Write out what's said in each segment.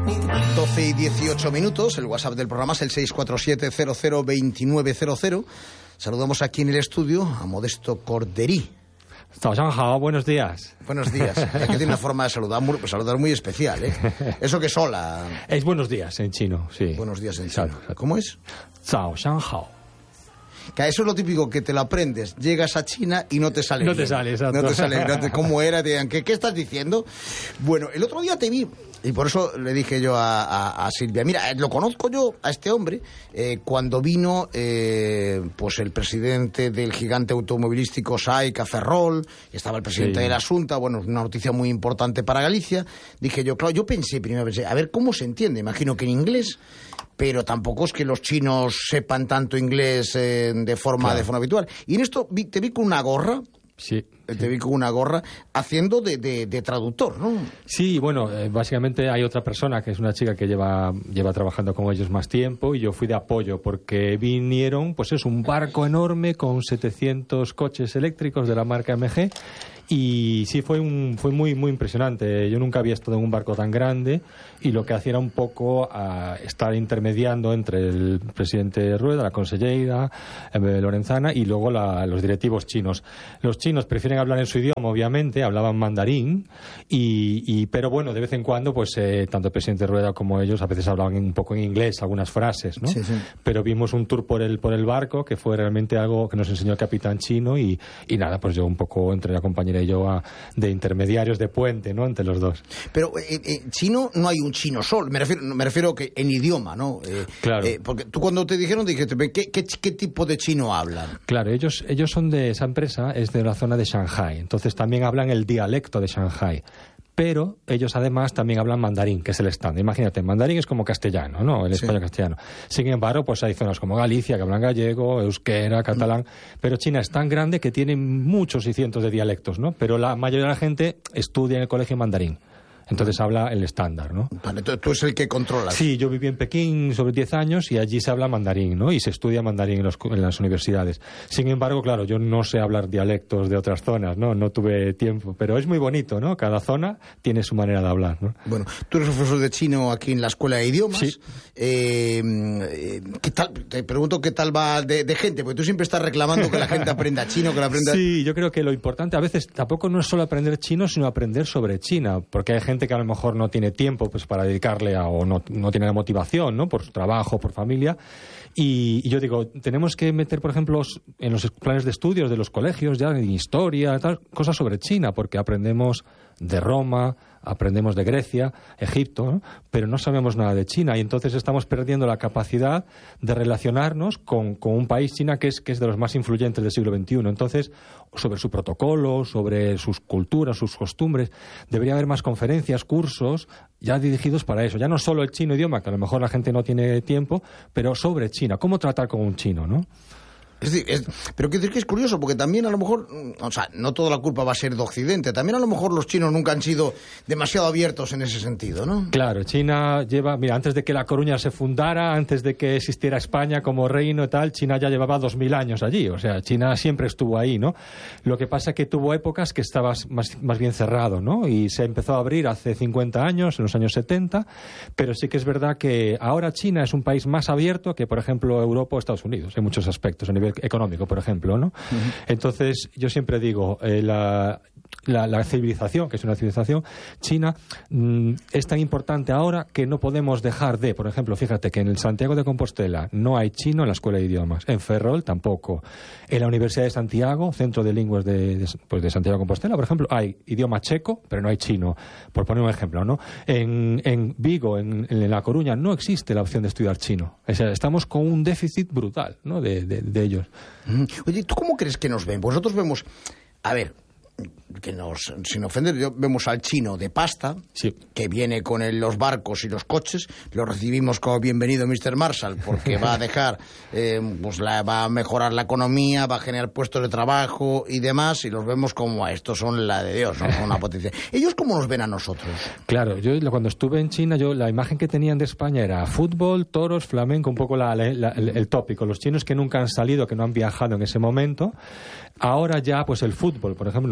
12:18, el WhatsApp del programa es el 647-002900. Saludamos aquí en el estudio a Modesto Corderí. Buenos días. Buenos días. Es que tiene una forma de saludar muy especial, ¿eh? Eso que es hola. Es buenos días en chino, sí. Buenos días en chino. ¿Cómo es? Que eso es lo típico, que te lo aprendes. Llegas a China y no te sale bien. Exacto. No te sale, ¿cómo era? Te digan, ¿qué estás diciendo? Bueno, el otro día te vi, y por eso le dije yo a Silvia, mira, lo conozco yo a este hombre, cuando vino pues el presidente del gigante automovilístico SAIC a Ferrol, estaba el presidente de la Xunta, bueno, una noticia muy importante para Galicia. Dije yo, claro, yo primero pensé, a ver cómo se entiende, imagino que en inglés, pero tampoco es que los chinos sepan tanto inglés de forma habitual. Y en esto te vi con una gorra. Sí. Te vi con una gorra haciendo de traductor, ¿no? Sí, bueno, básicamente hay otra persona que es una chica que lleva trabajando con ellos más tiempo, y yo fui de apoyo porque vinieron, pues es un barco enorme con 700 coches eléctricos de la marca MG. Y sí, fue muy impresionante. Yo nunca había estado en un barco tan grande, y lo que hacía era un poco estar intermediando entre el presidente Rueda, la consellera Lorenzana, y luego los directivos chinos. Los chinos prefieren hablar en su idioma, obviamente, hablaban mandarín, pero bueno, de vez en cuando, pues tanto el presidente Rueda como ellos a veces hablaban un poco en inglés, algunas frases, ¿no? Sí. Pero vimos un tour por el barco, que fue realmente algo que nos enseñó el capitán chino, y nada, pues yo un poco entre la compañera y yo de intermediarios, de puente, ¿no?, entre los dos. Pero chino, no hay un chino solo, me refiero que en idioma, ¿no? Claro. Porque tú cuando te dijeron, dijiste, ¿qué tipo de chino hablan? Claro, ellos son de esa empresa, es de la zona de Shanghai, entonces también hablan el dialecto de Shanghai. Pero ellos además también hablan mandarín, que es el estándar. Imagínate, mandarín es como castellano, ¿no? El español castellano. Sin embargo, pues hay zonas como Galicia que hablan gallego, euskera, catalán. Pero China es tan grande que tiene muchos y cientos de dialectos, ¿no? Pero la mayoría de la gente estudia en el colegio mandarín. Entonces habla el estándar, ¿no? Vale, tú es el que controlas. Sí, yo viví en Pekín sobre 10 años y allí se habla mandarín, ¿no? Y se estudia mandarín en las universidades. Sin embargo, claro, yo no sé hablar dialectos de otras zonas, ¿no? No tuve tiempo, pero es muy bonito, ¿no? Cada zona tiene su manera de hablar, ¿no? Bueno, tú eres profesor de chino aquí en la Escuela de Idiomas. Sí. ¿Qué tal? Te pregunto qué tal va de gente, porque tú siempre estás reclamando que la gente aprenda chino, que la aprenda... Sí, yo creo que lo importante a veces tampoco no es solo aprender chino, sino aprender sobre China, porque hay gente que a lo mejor no tiene tiempo, pues, para dedicarle o no tiene la motivación, ¿no?, por su trabajo, por familia. Y yo digo, tenemos que meter, por ejemplo, en los planes de estudios de los colegios, ya en historia, tal, cosas sobre China, porque aprendemos de Roma, aprendemos de Grecia, Egipto, ¿no?, pero no sabemos nada de China, y entonces estamos perdiendo la capacidad de relacionarnos con un país, China, que es de los más influyentes del siglo XXI. Entonces, sobre su protocolo, sobre sus culturas, sus costumbres, debería haber más conferencias, cursos ya dirigidos para eso. Ya no solo el chino idioma, que a lo mejor la gente no tiene tiempo, pero sobre China, cómo tratar con un chino, ¿no? Es decir, pero quiero decir que es curioso, porque también a lo mejor, o sea, no toda la culpa va a ser de Occidente, también a lo mejor los chinos nunca han sido demasiado abiertos en ese sentido, ¿no? Claro, China mira, antes de que La Coruña se fundara, antes de que existiera España como reino y tal, China ya llevaba 2000 años allí, o sea, China siempre estuvo ahí, ¿no? Lo que pasa es que tuvo épocas que estaba más bien cerrado, ¿no? Y se empezó a abrir hace 50 años, en los años 70, pero sí que es verdad que ahora China es un país más abierto que, por ejemplo, Europa o Estados Unidos, en muchos aspectos, a nivel económico, por ejemplo, ¿no? Uh-huh. Entonces, yo siempre digo, la civilización, que es una civilización china, es tan importante ahora que no podemos dejar de, por ejemplo, fíjate que en el Santiago de Compostela no hay chino en la Escuela de Idiomas, en Ferrol tampoco, en la Universidad de Santiago, Centro de Lenguas de Santiago de Compostela, por ejemplo, hay idioma checo, pero no hay chino, por poner un ejemplo, ¿no? En Vigo, en La Coruña, no existe la opción de estudiar chino. O sea, estamos con un déficit brutal, ¿no?, de ellos. Oye, ¿tú cómo crees que nos ven? Pues nosotros vemos, a ver, sin ofender, vemos al chino de pasta, sí, que viene con los barcos y los coches, lo recibimos como bienvenido Mr. Marshall, porque va a dejar, va a mejorar la economía, va a generar puestos de trabajo y demás, y los vemos como estos son la de Dios, ¿no? Son una potencia. ¿Ellos cómo nos ven a nosotros? Claro, yo cuando estuve en China, la imagen que tenían de España era fútbol, toros, flamenco, un poco el tópico. Los chinos que nunca han salido, que no han viajado en ese momento, ahora ya, pues el fútbol, por ejemplo, el fútbol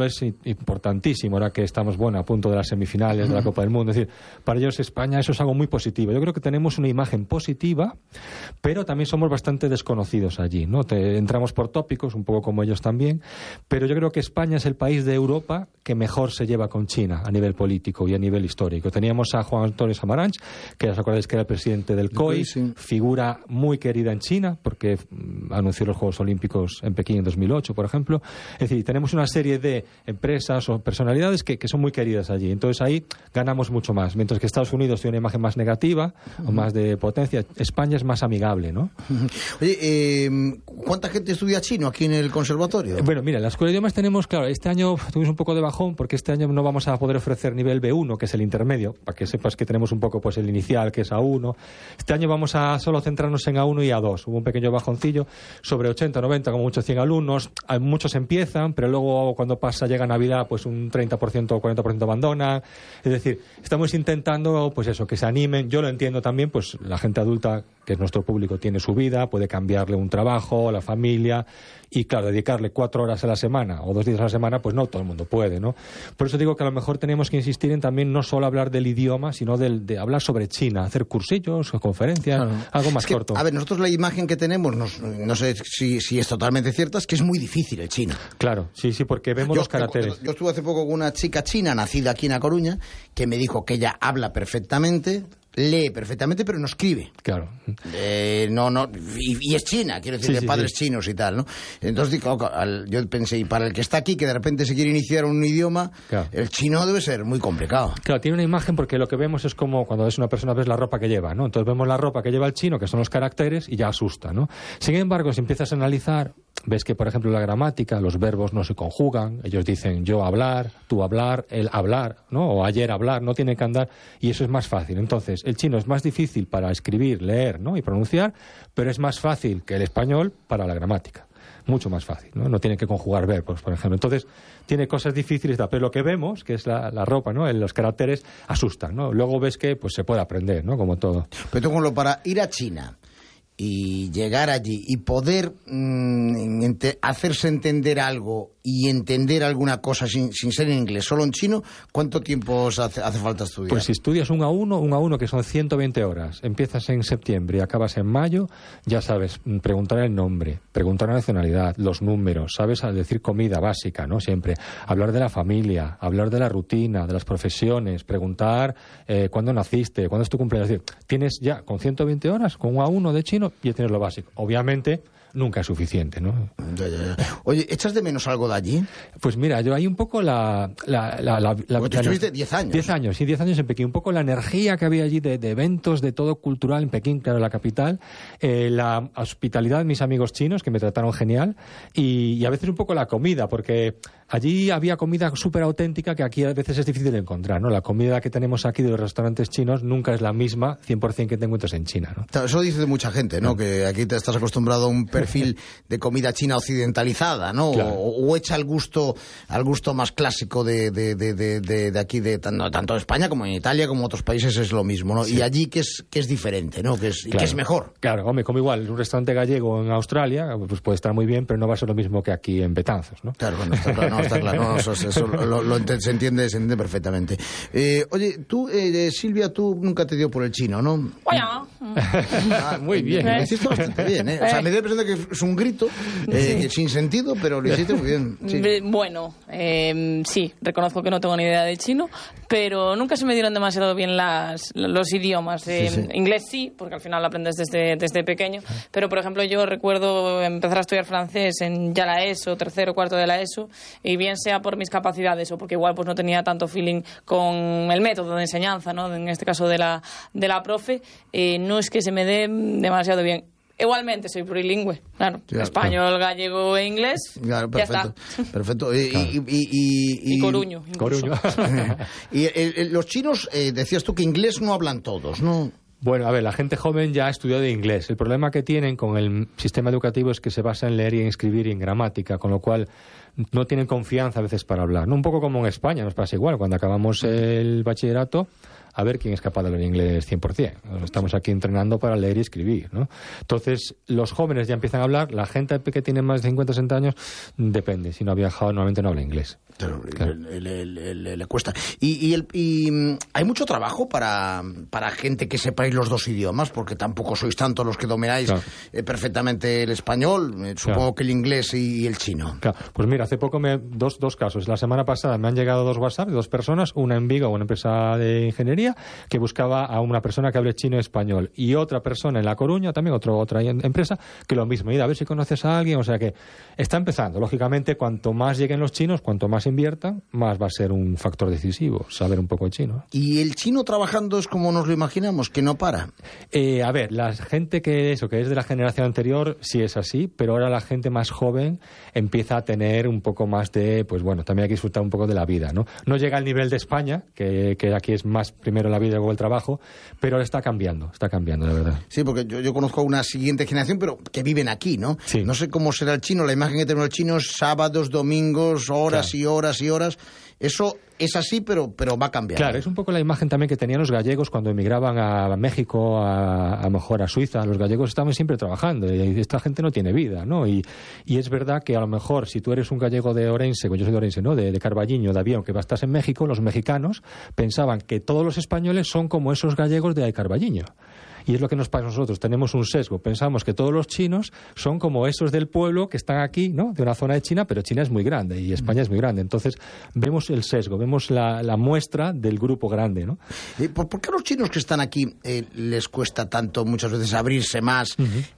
es importantísimo ahora que estamos, a punto de las semifinales de la Copa del Mundo. Es decir, para ellos España eso es algo muy positivo. Yo creo que tenemos una imagen positiva, pero también somos bastante desconocidos allí, ¿no? Entramos por tópicos, un poco como ellos también, pero yo creo que España es el país de Europa que mejor se lleva con China a nivel político y a nivel histórico. Teníamos a Juan Antonio Samaranch, que ya os acordáis que era el presidente del COI, figura muy querida en China, porque anunció los Juegos Olímpicos en Pekín en 2008, por ejemplo. Es decir, tenemos una serie de empresas o personalidades que son muy queridas allí. Entonces ahí ganamos mucho más. Mientras que Estados Unidos tiene una imagen más negativa o más de potencia, España es más amigable, ¿no? Oye, ¿cuánta gente estudia chino aquí en el conservatorio? Bueno, mira, en la Escuela de Idiomas tenemos, claro, este año tuvimos un poco de bajón porque este año no vamos a poder ofrecer nivel B1, que es el intermedio, para que sepas que tenemos un poco pues el inicial, que es A1. Este año vamos a solo centrarnos en A1 y A2. Hubo un pequeño bajoncillo, sobre 80, 90, como mucho 100 alumnos. Muchos empiezan, pero luego cuando llega Navidad, pues un 30% o 40% abandonan. Es decir, estamos intentando, pues eso, que se animen. Yo lo entiendo también, pues la gente adulta, que es nuestro público, tiene su vida, puede cambiarle un trabajo, la familia, y claro, dedicarle 4 horas a la semana o 2 días a la semana, pues no todo el mundo puede, ¿no? Por eso digo que a lo mejor tenemos que insistir en también no solo hablar del idioma, sino de hablar sobre China, hacer cursillos, conferencias, algo más corto. A ver, nosotros la imagen que tenemos, no sé si es totalmente cierta, es que es muy difícil el chino. Claro, sí, porque vemos los caracteres. Yo estuve hace poco con una chica china nacida aquí en A Coruña, que me dijo que ella habla perfectamente, lee perfectamente, pero no escribe. Claro. Y es china, quiero decir, de padres chinos y tal, ¿no? Entonces yo pensé, y para el que está aquí, que de repente se quiere iniciar un idioma, el chino debe ser muy complicado. Claro, tiene una imagen porque lo que vemos es como cuando ves una persona, ves la ropa que lleva, ¿no? Entonces vemos la ropa que lleva el chino, que son los caracteres, y ya asusta, ¿no? Sin embargo, si empiezas a analizar, ves que, por ejemplo, la gramática, los verbos no se conjugan. Ellos dicen yo hablar, tú hablar, él hablar, ¿no? O ayer hablar, no tiene que andar, y eso es más fácil. Entonces, el chino es más difícil para escribir, leer, ¿no? Y pronunciar, pero es más fácil que el español para la gramática. Mucho más fácil, ¿no? No tiene que conjugar verbos, por ejemplo. Entonces, tiene cosas difíciles, pero lo que vemos, que es la ropa, ¿no? Los caracteres asustan, ¿no? Luego ves que pues se puede aprender, ¿no? Como todo. Pero tú, para ir a China y llegar allí y poder hacerse entender algo y entender alguna cosa sin ser en inglés, solo en chino, ¿cuánto tiempo hace falta estudiar? Pues si estudias un A1, que son 120 horas, empiezas en septiembre y acabas en mayo, ya sabes, preguntar el nombre, preguntar la nacionalidad, los números, sabes decir comida básica, ¿no? Siempre. Hablar de la familia, hablar de la rutina, de las profesiones, preguntar cuándo naciste, cuándo es tu cumpleaños. Es decir, tienes ya con 120 horas, con un A1 de chino, ya tienes lo básico. Obviamente nunca es suficiente, ¿no? Ya. Oye, ¿echas de menos algo de allí? Pues mira, yo hay un poco Porque tú estuviste 10 años. 10 años, sí, 10 años en Pekín. Un poco la energía que había allí de eventos, de todo cultural en Pekín, claro, la capital. La hospitalidad de mis amigos chinos, que me trataron genial. Y a veces un poco la comida, porque allí había comida súper auténtica que aquí a veces es difícil de encontrar, ¿no? La comida que tenemos aquí de los restaurantes chinos nunca es la misma 100% que te encuentras en China, ¿no? Eso dice mucha gente, ¿no? Que aquí te estás acostumbrado a un perfil de comida china occidentalizada, ¿no? Claro. O hecha al gusto más clásico de aquí, tanto en España como en Italia, como en otros países es lo mismo, ¿no? Sí. Y allí que es diferente, ¿no? Que es mejor. Claro, hombre, como igual, un restaurante gallego en Australia, pues puede estar muy bien, pero no va a ser lo mismo que aquí en Betanzos, ¿no? Claro, bueno, está claro, eso se entiende perfectamente. Oye, tú, Silvia, tú nunca te dio por el chino, ¿no? Muy bien. Lo hiciste bastante bien, ¿eh? O sea, me dio la impresión de que es un grito sin sentido, pero lo hiciste muy bien. Sí. Bueno, sí, reconozco que no tengo ni idea de chino, pero nunca se me dieron demasiado bien los idiomas. Inglés sí, porque al final lo aprendes desde pequeño, pero por ejemplo yo recuerdo empezar a estudiar francés en ya la ESO, tercero o cuarto de la ESO, y bien sea por mis capacidades o porque igual pues no tenía tanto feeling con el método de enseñanza, ¿no? En este caso de la profe, no es que se me dé demasiado bien. Igualmente soy plurilingüe, claro. Español, gallego e inglés. Claro, perfecto. Ya está. Perfecto. Y coruño. Y los chinos, decías tú que inglés no hablan todos, ¿no? Bueno, a ver, la gente joven ya ha estudiado inglés. El problema que tienen con el sistema educativo es que se basa en leer y en escribir y en gramática, con lo cual no tienen confianza a veces para hablar. ¿No? Un poco como en España, nos pasa igual. Cuando acabamos el bachillerato, a ver quién es capaz de hablar inglés 100%. Estamos aquí entrenando para leer y escribir, ¿no? Entonces, los jóvenes ya empiezan a hablar, la gente que tiene más de 50, 60 años, depende. Si no ha viajado, normalmente no habla inglés. Claro. Le cuesta. Y hay mucho trabajo para gente que sepáis los dos idiomas, porque tampoco sois tantos los que domináis perfectamente el español, supongo que el inglés y el chino. Claro. Pues mira, hace poco dos casos. La semana pasada me han llegado 2 WhatsApp de 2 personas, una en Vigo, una empresa de ingeniería, que buscaba a una persona que hable chino y español, y otra persona en La Coruña, también otra empresa, que lo mismo, ir a ver si conoces a alguien. O sea que está empezando. Lógicamente, cuanto más lleguen los chinos, cuanto más inviertan, más va a ser un factor decisivo, saber un poco de chino. ¿Y el chino trabajando es como nos lo imaginamos, que no para? A ver, la gente que es de la generación anterior sí es así, pero ahora la gente más joven empieza a tener un poco más de, pues bueno, también hay que disfrutar un poco de la vida, ¿no? No llega al nivel de España, que aquí es más primero la vida y luego el trabajo, pero está cambiando, de verdad. Sí, porque yo conozco a una siguiente generación, pero que viven aquí, ¿no? Sí. No sé cómo será el chino, la imagen que tenemos del chino es sábados, domingos, horas y horas y horas. Eso es así, pero va a cambiar. Claro, es un poco la imagen también que tenían los gallegos cuando emigraban a México, a lo mejor a Suiza. Los gallegos estaban siempre trabajando y esta gente no tiene vida, ¿no? Y es verdad que a lo mejor si tú eres un gallego de Orense, pues yo soy de Orense, ¿no? De Carballiño, de Avión, que estás en México, los mexicanos pensaban que todos los españoles son como esos gallegos de Carballiño. Y es lo que nos pasa a nosotros, tenemos un sesgo. Pensamos que todos los chinos son como esos del pueblo que están aquí, ¿no? De una zona de China, pero China es muy grande y España es muy grande. Entonces, vemos el sesgo, vemos la muestra del grupo grande, ¿no? ¿Por qué a los chinos que están aquí les cuesta tanto muchas veces abrirse más,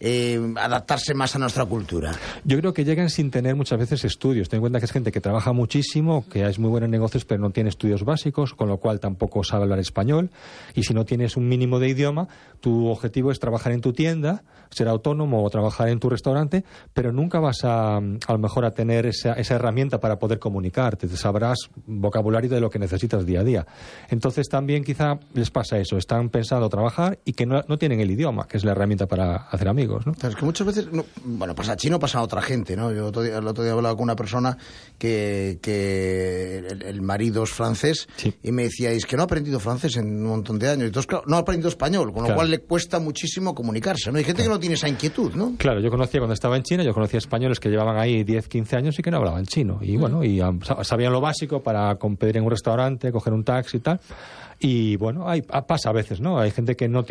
adaptarse más a nuestra cultura? Yo creo que llegan sin tener muchas veces estudios. Ten en cuenta que es gente que trabaja muchísimo, que es muy buena en negocios, pero no tiene estudios básicos, con lo cual tampoco sabe hablar español. Y si no tienes un mínimo de idioma, tu objetivo es trabajar en tu tienda, ser autónomo o trabajar en tu restaurante, pero nunca vas a lo mejor a tener esa herramienta para poder comunicarte. Te sabrás vocabulario de lo que necesitas día a día. Entonces también quizá les pasa eso, están pensando trabajar y que no tienen el idioma, que es la herramienta para hacer amigos, ¿no? Es que muchas veces, pasa chino, pasa a otra gente, ¿no? Yo el otro día hablaba con una persona que el marido es francés, sí, y me decía, es que no ha aprendido francés en un montón de años. Entonces, claro, no ha aprendido español, con lo cual le cuesta muchísimo comunicarse, ¿no? Hay gente que no tiene esa inquietud, ¿no? Claro, yo conocía cuando estaba en China, españoles que llevaban ahí 10, 15 años y que no hablaban chino. Y bueno, y sabían lo básico para pedir en un restaurante, coger un taxi y tal. Y bueno, pasa a veces, ¿no? Hay gente que no tiene